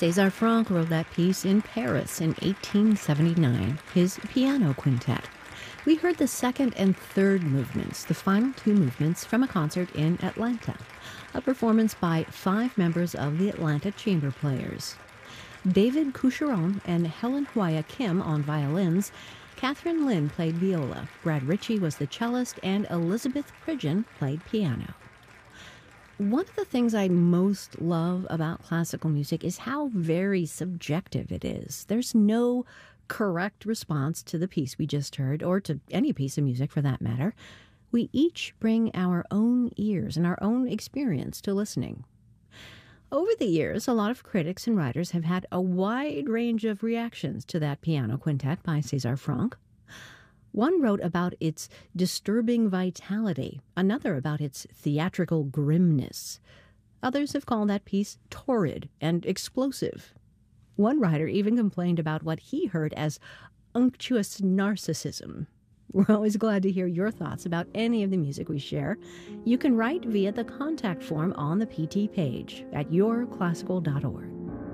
César Franck wrote that piece in Paris in 1879, his piano quintet. We heard the second and third movements, the final two movements, from a concert in Atlanta, a performance by 5 members of the Atlanta Chamber Players. David Coucheron and Helen Hwaya Kim on violins, Catherine Lin played viola, Brad Ritchie was the cellist, and Elizabeth Pridgeon played piano. One of the things I most love about classical music is how very subjective it is. There's no correct response to the piece we just heard, or to any piece of music for that matter. We each bring our own ears and our own experience to listening. Over the years, a lot of critics and writers have had a wide range of reactions to that piano quintet by César Franck. One wrote about its disturbing vitality, another about its theatrical grimness. Others have called that piece torrid and explosive. One writer even complained about what he heard as unctuous narcissism. We're always glad to hear your thoughts about any of the music we share. You can write via the contact form on the PT page at yourclassical.org.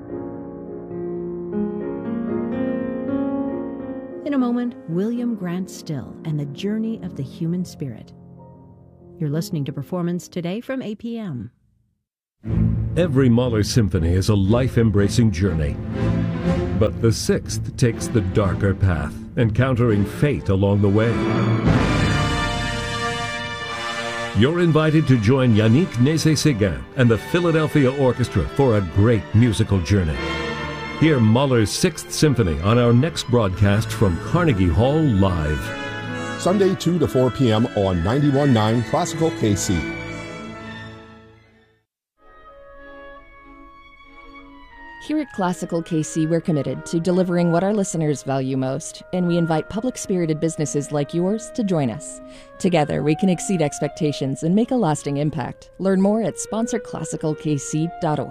In a moment, William Grant Still and the Journey of the Human Spirit. You're listening to Performance Today from APM. Every Mahler symphony is a life-embracing journey. But the sixth takes the darker path, encountering fate along the way. You're invited to join Yannick Nézet-Séguin and the Philadelphia Orchestra for a great musical journey. Hear Mahler's Sixth Symphony on our next broadcast from Carnegie Hall Live. Sunday 2 to 4 p.m. on 91.9 Classical KC. Here at Classical KC, we're committed to delivering what our listeners value most, and we invite public-spirited businesses like yours to join us. Together, we can exceed expectations and make a lasting impact. Learn more at sponsorclassicalkc.org.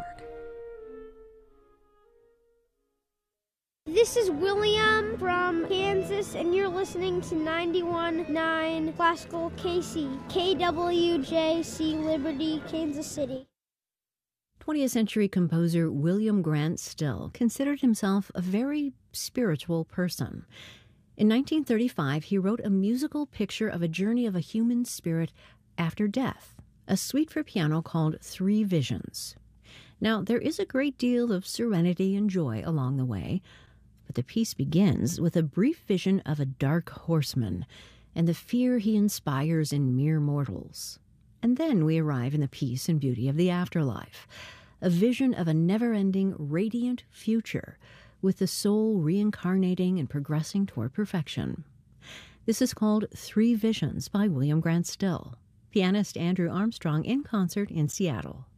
This is William from Kansas, and you're listening to 91.9 Classical KC, KWJC Liberty, Kansas City. 20th century composer William Grant Still considered himself a very spiritual person. In 1935, he wrote a musical picture of a journey of a human spirit after death, a suite for piano called Three Visions. Now, there is a great deal of serenity and joy along the way, but the piece begins with a brief vision of a dark horseman and the fear he inspires in mere mortals. And then we arrive in the peace and beauty of the afterlife, a vision of a never-ending, radiant future, with the soul reincarnating and progressing toward perfection. This is called Three Visions by William Grant Still. Pianist Andrew Armstrong in concert in Seattle.